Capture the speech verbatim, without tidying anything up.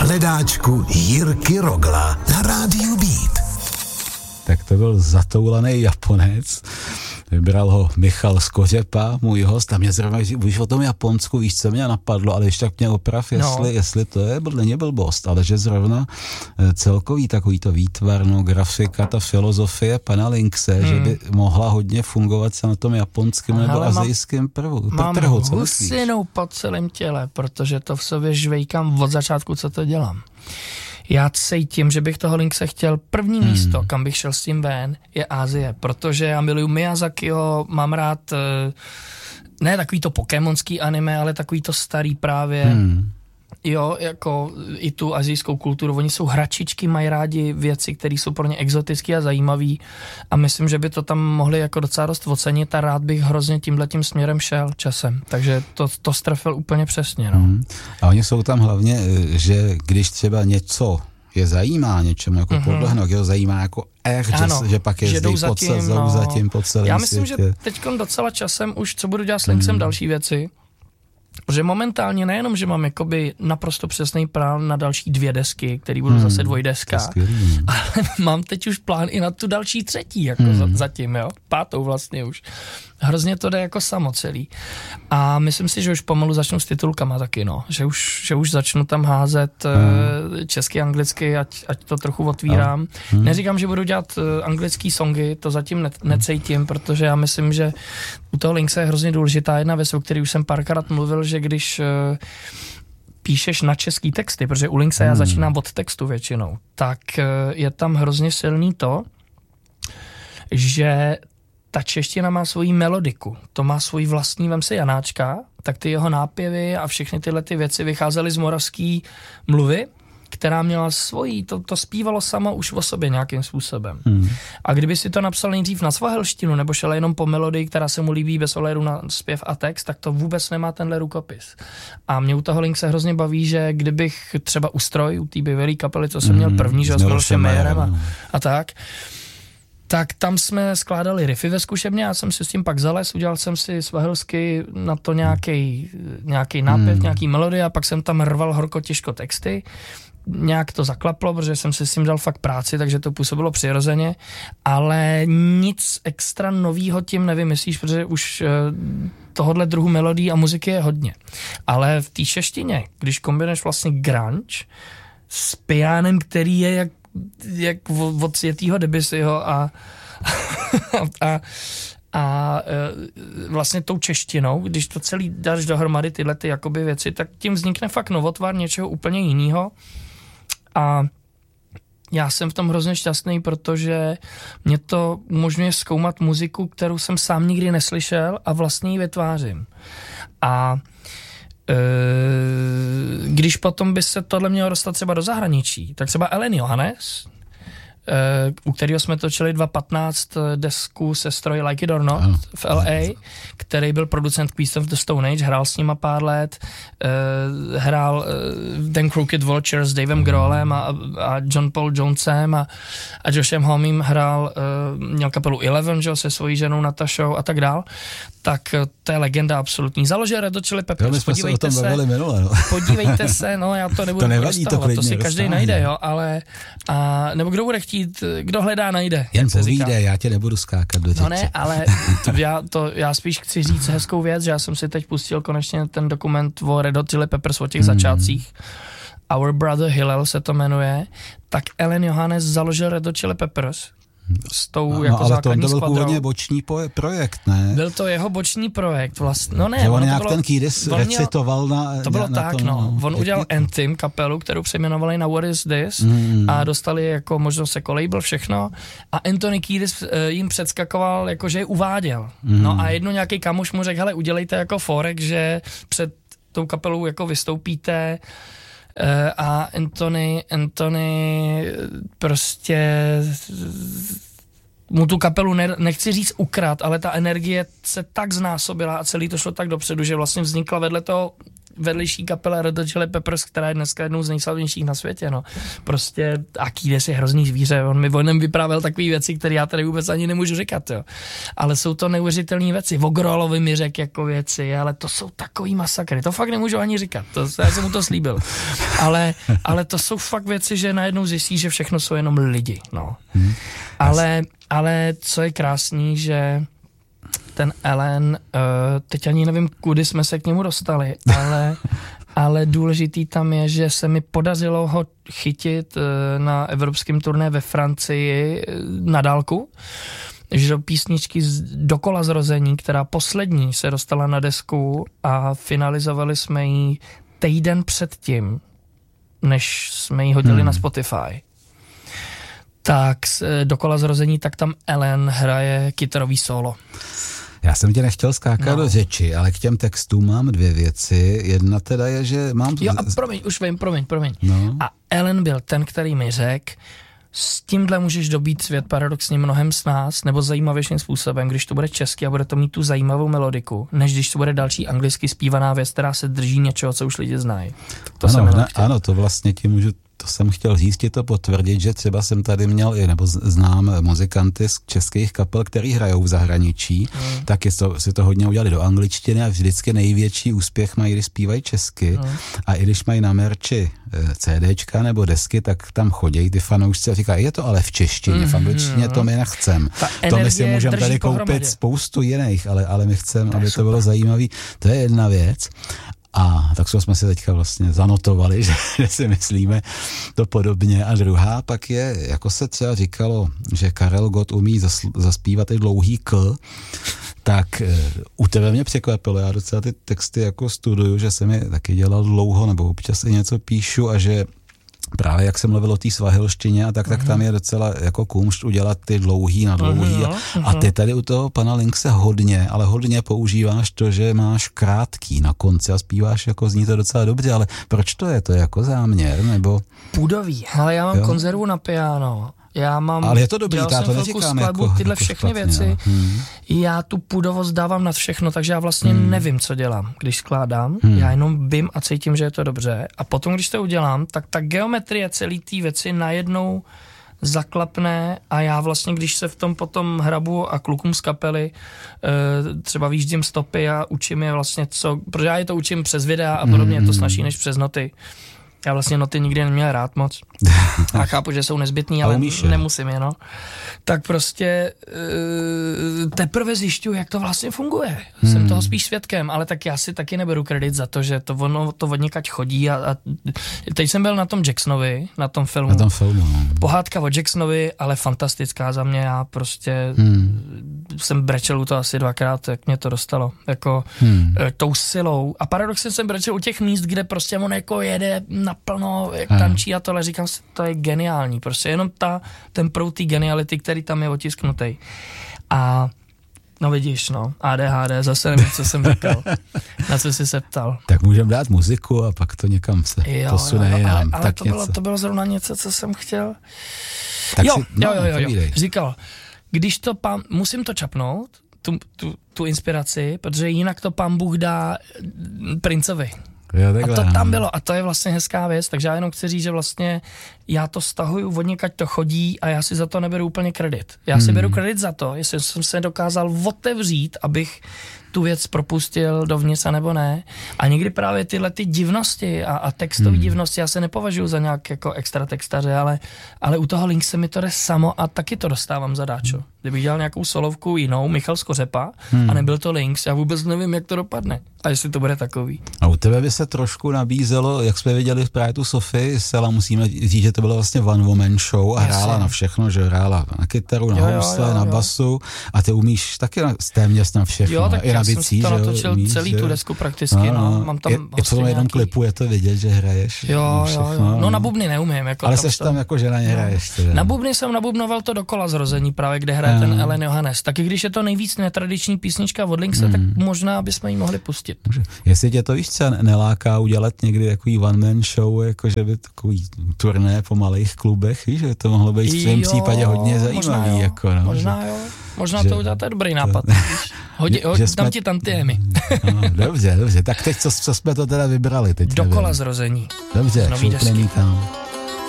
hledáčku Jirky Rogla na rádiu Beat. Tak to byl zatoulaný Japonec. Vybral ho Michal Skořepa, můj host, a mě zrovna, už o tom Japonsku, víš, co mě napadlo, ale ještě tak mě oprav, jestli, no. jestli to je, není blbost, ale že zrovna celkový takový to výtvar, no, grafika, ta filozofie pana Linxe, hmm. že by mohla hodně fungovat se na tom japonském nebo Hele, azijském prvu. Mám trhu, husinu po celém těle, protože to v sobě žvejkám od začátku, co to dělám. Já cítím, že bych toho Linkse chtěl. První hmm. místo, kam bych šel s tím ven, je Asie, protože já miluju Miyazakiho, mám rád ne takový to pokémonský anime, ale takový to starý právě. Hmm. Jo, jako i tu asijskou kulturu. Oni jsou hračičky, mají rádi věci, které jsou pro ně exotické a zajímavé, a myslím, že by to tam mohli jako docela dost ocenit, a rád bych hrozně tímhletím směrem šel časem. Takže to, to strefil úplně přesně. No. Hmm. A oni jsou tam hlavně, že když třeba něco je zajímá něčemu, jako mm-hmm. podlehnout, je to zajímá jako er, že, že pak je že zde pod, zatím, no. zatím po celém Já myslím, světě. že teďkon docela časem už, co budu dělat s Linksem, mm. další věci, protože momentálně nejenom, že mám jakoby naprosto přesný plán na další dvě desky, které budou hmm, zase dvojdeska, ale mám teď už plán i na tu další třetí, jako hmm. za, zatím, jo, pátou vlastně už. Hrozně to jde jako samo celý. A myslím si, že už pomalu začnu s titulkama taky, no, že už, že už začnu tam házet hmm. česky, anglicky, ať, ať to trochu otvírám. Hmm. Neříkám, že budu dělat anglický songy, to zatím ne, necítím, protože já myslím, že u toho Linkse je hrozně důležitá jedna věc, o které už jsem párkrát mluvil, že když uh, píšeš na český texty, protože u Linkse hmm. já začínám od textu většinou, tak uh, je tam hrozně silný to, že ta čeština má svoji melodiku, to má svůj vlastní, vem si Janáčka, tak ty jeho nápěvy a všechny tyhle ty věci vycházely z moravský mluvy, která měla svojí, to, to zpívalo samo už o sobě nějakým způsobem. Hmm. A kdyby si to napsal nejdřív na svahelštinu, nebo šel jenom po melodii, která se mu líbí bez ohledu na zpěv a text, tak to vůbec nemá tenhle rukopis. A mě u toho Linkse hrozně baví, že kdybych třeba Ustroj, u té bývalé kapely, co jsem hmm. měl první, že s Milošem Majerem a, a tak, tak tam jsme skládali riffy ve zkušebně, já jsem si s tím pak zales, udělal jsem si svahelsky na to nějaký nějaký nápěv, hmm. nějaký melodie, a pak jsem tam rval horko těžko texty. Nějak to zaklaplo, protože jsem si s tím dal fakt práci, takže to působilo přirozeně, ale nic extra novýho tím nevymyslíš, protože už tohodle druhu melodí a muziky je hodně. Ale v té češtině, když kombinuješ vlastně grunge s pianem, který je jak, jak od světýho Debussyho a, a, a vlastně tou češtinou, když to celý dáš dohromady tyhle ty jakoby věci, tak tím vznikne fakt novotvar něčeho úplně jiného. A já jsem v tom hrozně šťastný, protože mě to umožňuje zkoumat muziku, kterou jsem sám nikdy neslyšel, a vlastně ji vytvářím. A e, když potom by se tohle mělo dostat třeba do zahraničí, tak třeba Ellen Johannes, u kterého jsme točili dva patnáct desku se stroji Like It or Not ano. v L A, který byl producent Queens of the Stone Age, hrál s nima pár let, uh, hrál uh, ten Crooked Vulture s Davem Grohlem a, a John Paul Jonesem a, a Joshem Homem hrál, uh, měl kapelu Eleven, že, se svojí ženou Natašou a tak dál, tak uh, to je legenda absolutní. Založil Red Hot Chili Peppers, podívejte se, minule, no. podívejte se, no já to nebudu to nevadí, to, klidně, to si každý najde, jo, ale a, nebo kdo bude chtít, kdo hledá, najde. Jen povídej, já tě nebudu skákat do dětě. No ne, ale to já, to, já spíš chci říct hezkou věc, že já jsem si teď pustil konečně ten dokument o Red Hot Chili Peppers, o těch mm. začátcích. Our Brother Hillel se to jmenuje. Tak Ellen Johannes založil Red Hot Chili Peppers s tou no, jako ale základní to byl skladrou. původně boční projekt, ne? Byl to jeho boční projekt vlastně. No ne, že on ono nějak to bylo, ten Kiedis recitoval na... To bylo na tak, tom, no. On jak udělal Anthem kapelu, kterou přejmenovali na What Is This mm. a dostali jako možnost jako label, všechno. A Anthony Kiedis jim předskakoval, jako že je uváděl. Mm. No a jedno nějaký kamoš mu řekl, hele, udělejte jako forek, že před tou kapelou jako vystoupíte. Uh, a Anthony, Anthony prostě mu tu kapelu ne, nechci říct ukrat, ale ta energie se tak znásobila a celý to šlo tak dopředu, že vlastně vznikla vedle toho vedlejší kapela Red Hot Chili Peppers, která je dneska jednou z nejslavnějších na světě, no. Prostě a Kiedis je hrozný zvíře, on mi o něm vyprávěl takové věci, které já tady vůbec ani nemůžu říkat, jo. Ale jsou to neuvěřitelné věci, o Grohlovi mi řek jako věci, ale to jsou takový masakry, to fakt nemůžu ani říkat, to, já jsem mu to slíbil. Ale, ale to jsou fakt věci, že najednou zjistí, že všechno jsou jenom lidi, no. Hmm. Ale, ale co je krásný, že ten Alan, uh, teď ani nevím, kudy jsme se k němu dostali, ale, ale důležitý tam je, že se mi podařilo ho chytit uh, na evropském turné ve Francii na dálku, že do písničky z, Dokola zrození, která poslední se dostala na desku a finalizovali jsme ji týden předtím, než jsme ji hodili hmm. na Spotify. Tak Dokola zrození, tak tam Ellen hraje kytarový solo. Já jsem tě nechtěl skákat no. do řeči, ale k těm textům mám dvě věci. Jedna teda je, že mám... Jo a promiň, už vím, promiň, promiň. No. A Ellen byl ten, který mi řekl, s tímhle můžeš dobít svět paradoxně mnohem s nás, nebo zajímavějším způsobem, když to bude česky a bude to mít tu zajímavou melodiku, než když to bude další anglicky zpívaná věc, která se drží něčeho, co už lidi znají. To ano, ne, ano, to vlastně ti můžu, to jsem chtěl říct, ti to potvrdit, že třeba jsem tady měl, nebo znám muzikanty z českých kapel, který hrajou v zahraničí, mm. tak je to, si to hodně udělali do angličtiny a vždycky největší úspěch mají, když zpívají česky. Mm. A i když mají na merči CDčka nebo desky, tak tam chodí ty fanoušci a říkají, je to ale v češtině, mm. v angličtině to my nechcem. To my si můžeme tady koupit pohromadě. Spoustu jiných, ale, ale my chceme, aby to bylo zajímavý. To je jedna věc. A tak jsme si teďka vlastně zanotovali, že, že si myslíme to podobně. A druhá pak je, jako se třeba říkalo, že Karel Gott umí zasl- zaspívat i dlouhý k, tak u tebe mě překvapilo, já docela ty texty jako studuju, že jsem je taky dělal dlouho, nebo občas i něco píšu a že právě jak jsem mluvil o té svahilštině a tak, tak tam je docela jako kumšt udělat ty dlouhý na dlouhý. A, a ty tady u toho pana Linkse hodně, ale hodně používáš to, že máš krátký na konci a zpíváš, jako zní to docela dobře, ale proč to je? To je jako záměr, nebo? Půdový, ale já mám jo? konzervu na piano. Já mám, ale je to dobrý, já to neříkám skladbu, jako, tyhle jako všechny špatně, věci, hmm. já tu půdovost dávám nad všechno, takže já vlastně hmm. nevím, co dělám, když skládám, hmm. já jenom vím a cítím, že je to dobře a potom, když to udělám, tak ta geometrie celý té věci najednou zaklapne a já vlastně, když se v tom potom hrabu a klukům z kapely třeba výjíždím stopy a učím je vlastně co, protože já je to učím přes videa a podobně, hmm. je to snažší než přes noty. Já vlastně noty nikdy neměl rád moc. A chápu, že jsou nezbytný, ale nemusím je, no. Tak prostě uh, teprve zjišťuji, jak to vlastně funguje. Hmm. Jsem toho spíš svědkem, ale tak já si taky neberu kredit za to, že to ono to od někať chodí a, a teď jsem byl na tom Jacksonovi, na tom filmu. Na tom filmu, no. Pohádka o Jacksonovi, ale fantastická za mě, já prostě hmm. jsem brečel u toho asi dvakrát, jak mě to dostalo, jako hmm. tou silou. A paradoxně jsem brečel u těch míst, kde prostě on jako jede naplno, jak tančí a tohle, říkám si, to je geniální, prostě jenom ta, ten proud té geniality, který tam je otisknutý. A no vidíš, no, A D H D, zase nevím, co jsem říkal, na co jsi se ptal. Tak můžeme dát muziku a pak to někam se jo, posune jo, jinam. Ale, ale tak to, bylo, to bylo zrovna něco, co jsem chtěl. Tak jo, si, no, jo, jo, jo, jo, říkal, když to pán, musím to čapnout, tu, tu, tu inspiraci, protože jinak to pán Bůh dá princovi. Jo, takhle, a to tam bylo a to je vlastně hezká věc, takže já jenom chci říct, že vlastně já to stahuju od někať to chodí a já si za to neberu úplně kredit. Já si hmm. beru kredit za to, jestli jsem se dokázal otevřít, abych tu věc propustil dovnitř a nebo ne. A někdy právě tyhle ty divnosti a, a textové hmm. divnosti já se nepovažuji za nějak jako extra textaře, ale, ale u toho Linkse mi to jde samo a taky to dostávám zadáčo. Kdybych dělal nějakou solovku jinou, Michal Skořepa, hmm. a nebyl to Links, já vůbec nevím, jak to dopadne. A jestli to bude takový. A u tebe by se trošku nabízelo, jak jsme viděli právě tu Sofii, ale musíme říct, že to bylo vlastně one woman show a Jasně. hrála na všechno, že hrála na kytaru, na housle, na basu a ty umíš taky na, téměř na všechno. Jo, tak i na já bicí, jsem to že natočil umíš, celý že? tu desku prakticky, no. no. Mám tam je, je to na jednom klipu, je to vidět, že hraješ. Jo, jo, jo. No na bubny neumím. Jako ale tam seš tam jako, že na ně hraješ. Teda. Na bubny jsem nabubnoval to Dokola zrození, právě kde hraje ten Ellen Johannes. Taky když je to nejvíc netradiční písnička od Linkse, hmm. tak možná bychom ji mohli pustit. Může. Jestli tě to víš, co neláká udělat někdy takový one man show, jako že by takový turné po malých klubech, víš, že to mohlo být v tvém případě hodně zajímavý. Možná jo, jako, no, možná že, jo. možná že, to udělat, to je dobrý nápad. Hodí, že, ho, že dám jsme, ti tantiemy. No, dobře, dobře, tak teď co, co jsme to teda vybrali? Teď Dokola zrození. Dobře, šoupněný tam.